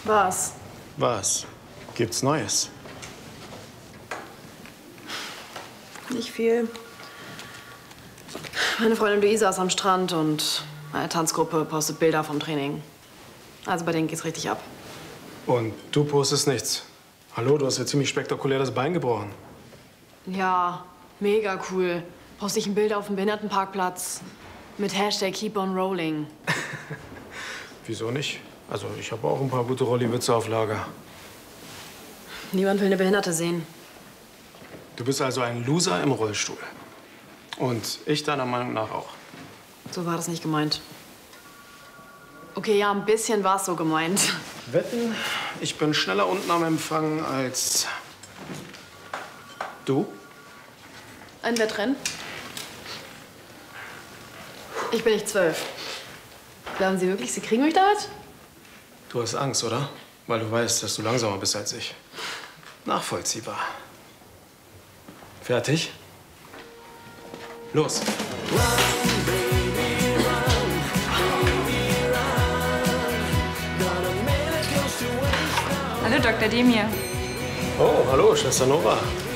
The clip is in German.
Was? Was? Gibt's Neues? Nicht viel. Meine Freundin Luisa ist am Strand und meine Tanzgruppe postet Bilder vom Training. Also bei denen geht's richtig ab. Und du postest nichts. Hallo, du hast ja ziemlich spektakulär das Bein gebrochen. Ja, mega cool. Poste ich ein Bild auf dem Behindertenparkplatz mit Hashtag Keep on Rolling. Wieso nicht? Also ich habe auch ein paar gute Rolli-Witze auf Lager. Niemand will eine Behinderte sehen. Du bist also ein Loser im Rollstuhl. Und ich deiner Meinung nach auch. So war das nicht gemeint. Okay, ja, ein bisschen war es so gemeint. Wetten, ich bin schneller unten am Empfang als du? Ein Wettrennen? Ich bin nicht 12. Glauben Sie wirklich, Sie kriegen mich damit? Du hast Angst, oder? Weil du weißt, dass du langsamer bist als ich. Nachvollziehbar. Fertig? Los. Hallo, Dr. Demir. Oh, hallo, Schwester Nora.